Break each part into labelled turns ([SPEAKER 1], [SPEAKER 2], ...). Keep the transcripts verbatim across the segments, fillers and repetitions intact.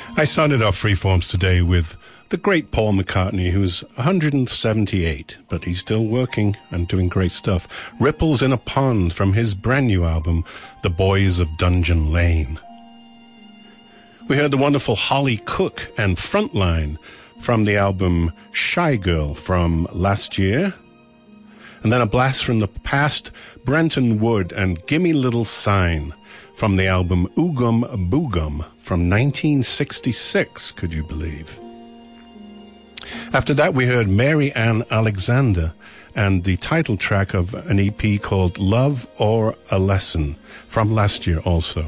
[SPEAKER 1] I started off Freeforms today with the great Paul McCartney, who's one hundred seventy-eight, but he's still working and doing great stuff. Ripples in a Pond from his brand new album, The Boys of Dungeon Lane. We heard the wonderful Holly Cook and Frontline from the album Shy Girl from last year. And then a blast from the past, Brenton Wood and Gimme Little Sign from the album Oogum Boogum from nineteen sixty-six, could you believe? After that, we heard Mary Ann Alexander and the title track of an E P called Love or a Lesson from last year also.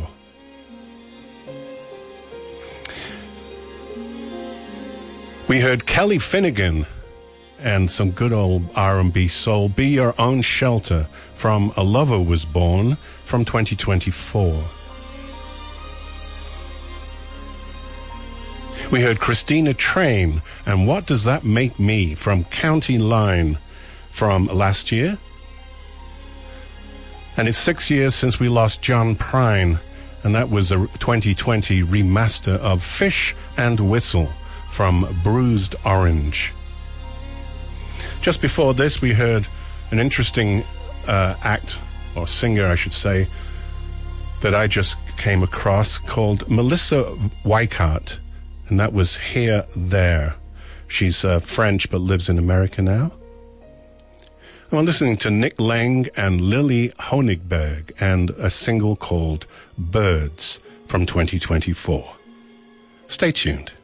[SPEAKER 1] We heard Kelly Finnegan and some good old R and B soul, Be Your Own Shelter from A Lover Was Born from twenty twenty-four. We heard Christina Train and What Does That Make Me from County Line from last year. And it's six years since we lost John Prine, and that was a twenty twenty remaster of Fish and Whistle from Bruised Orange. Just before this, we heard an interesting uh, act, or singer, I should say, that I just came across called Melissa Weikart, and that was Here, There. She's uh, French but lives in America now. I'm listening to Nick Lang and Lily Honigberg and a single called Birds from twenty twenty-four. Stay tuned.